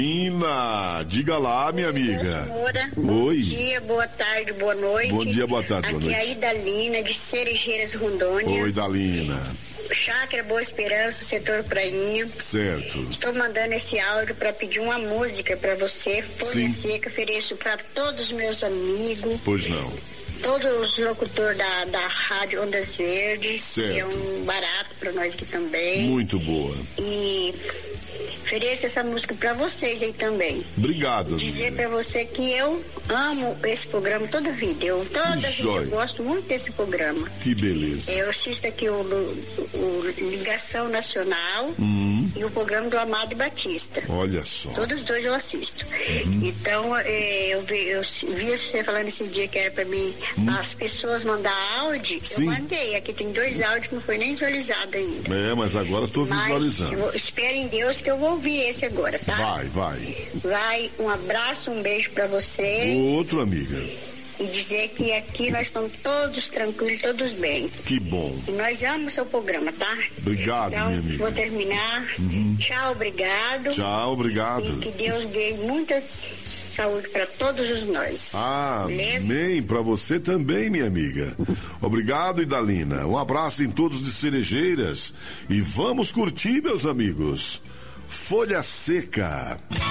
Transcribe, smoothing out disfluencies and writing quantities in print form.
Ina, diga lá, minha amiga. Oi. Bom dia, boa tarde, boa noite. Bom dia, boa tarde, boa noite. Aqui é a Idalina, de Cerejeiras, Rondônia. Oi, Idalina. Chácara Boa Esperança, setor Prainha. Certo. Estou mandando esse áudio para pedir uma música para você. Folha Seca, ofereço para todos os meus amigos. Pois não. Todos os locutores da Rádio Ondas Verdes. Certo. Que é um barato para nós aqui também. Muito boa. E ofereço essa música para vocês aí também. Obrigado. Dizer para você que eu amo esse programa toda a vida. Eu gosto muito desse programa. Que beleza. Eu assisto aqui o Ligação Nacional e o programa do Amado Batista. Olha só. Todos os dois eu assisto. Então, eu vi você falando esse dia que era para mim as pessoas mandar áudio. Sim. Eu mandei. Aqui tem 2 áudios que não foi nem visualizado ainda. Mas agora estou visualizando. Espero em Deus que eu vou ouvir esse agora, tá? Vai, um abraço, um beijo para você. Outro, amiga. E dizer que aqui nós estamos todos tranquilos, todos bem. Que bom. E nós amamos o seu programa, tá? Obrigado, então, minha amiga. Vou terminar. Tchau, obrigado. Tchau, obrigado. E que Deus dê muitas saúde para todos os nós. Amém. Para você também, minha amiga. Obrigado, Idalina. Um abraço em todos de Cerejeiras. E vamos curtir, meus amigos. Folha Seca.